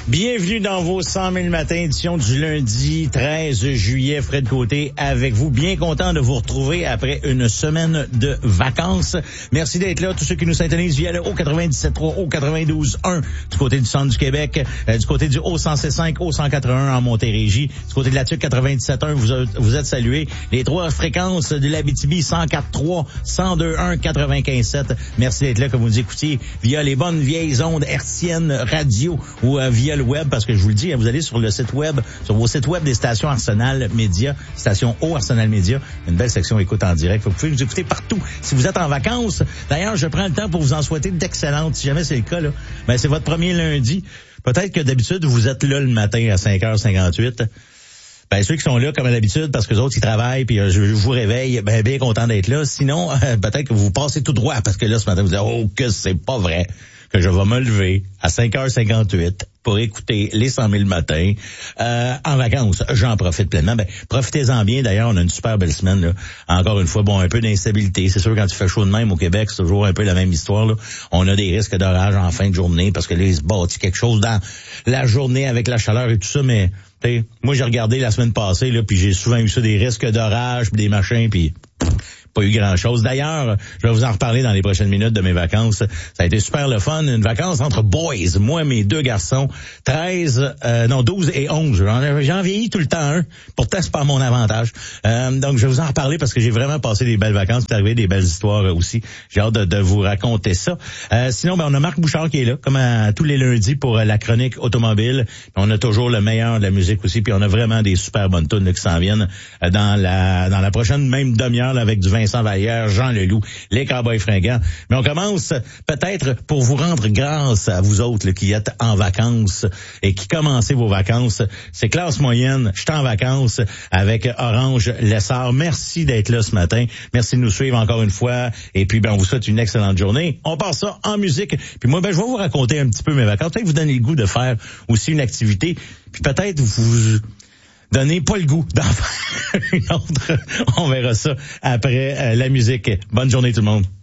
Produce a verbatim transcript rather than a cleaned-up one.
Bienvenue dans vos cent mille matins, édition du lundi treize juillet. Fred Côté avec vous. Bien content de vous retrouver après une semaine de vacances. Merci d'être là. Tous ceux qui nous syntonisent via le haut quatre-vingt-dix-sept trois, haut quatre-vingt-douze un du côté du centre du Québec, euh, du côté du haut cent six cinq, haut cent quatre-vingt-un en Montérégie, du côté de la Tuque quatre-vingt-dix-sept un, vous, vous êtes salués. Les trois fréquences de l'Abitibi, cent quatre trois, cent deux un, quatre-vingt-quinze sept. Merci d'être là, comme vous nous écoutiez via les bonnes vieilles ondes hertziennes radio ou euh, via le web, parce que je vous le dis, vous allez sur le site web, sur vos sites web des stations Arsenal Média, station O Arsenal Média, une belle section écoute en direct. Vous pouvez nous écouter partout. Si vous êtes en vacances, d'ailleurs, je prends le temps pour vous en souhaiter d'excellentes. Si jamais c'est le cas, là, ben c'est votre premier lundi. Peut-être que d'habitude, vous êtes là le matin à cinq heures cinquante-huit. Ben, ceux qui sont là, comme à l'habitude, parce que les autres, ils travaillent, puis euh, je, je vous réveille, ben, bien content d'être là. Sinon, euh, peut-être que vous passez tout droit, parce que là, ce matin, vous dites, oh, que c'est pas vrai que je vais me lever à cinq heures cinquante-huit pour écouter les cent mille matins euh, en vacances. J'en profite pleinement. Ben, profitez-en bien. D'ailleurs, on a une super belle semaine, là. Encore une fois, bon, un peu d'instabilité. C'est sûr, quand il fait chaud de même au Québec, c'est toujours un peu la même histoire, là. On a des risques d'orage en fin de journée, parce que là, il se bâtit quelque chose dans la journée avec la chaleur et tout ça, mais t'sais, moi, j'ai regardé la semaine passée, là, puis j'ai souvent eu ça, des risques d'orage, puis des machins, puis pas eu grand-chose. D'ailleurs, je vais vous en reparler dans les prochaines minutes de mes vacances. Ça a été super le fun. Une vacance entre boys. Moi, mes deux garçons, treize, euh, non, douze et onze. J'en, j'en vieillis tout le temps un. Pourtant, c'est pas mon avantage. Euh, donc, je vais vous en reparler parce que j'ai vraiment passé des belles vacances. C'est arrivé des belles histoires aussi. J'ai hâte de, de vous raconter ça. Euh, sinon, ben, on a Marc Bouchard qui est là, comme à, tous les lundis pour euh, la chronique automobile. On a toujours le meilleur de la musique aussi. Puis on a vraiment des super bonnes tunes là, qui s'en viennent euh, dans la dans la prochaine même demi-heure là, avec du Vincent Vallière, Jean Leloup, les Cowboys fringants. Mais on commence peut-être pour vous rendre grâce à vous autres là, qui êtes en vacances et qui commencez vos vacances. C'est classe moyenne, je suis en vacances avec Orange Lessard. Merci d'être là ce matin. Merci de nous suivre encore une fois. Et puis, ben, on vous souhaite une excellente journée. On passe ça en musique. Puis moi, ben, je vais vous raconter un petit peu mes vacances. Peut-être vous donner le goût de faire aussi une activité. Puis peut-être vous donnez pas le goût d'en faire une autre. On verra ça après euh, la musique. Bonne journée tout le monde.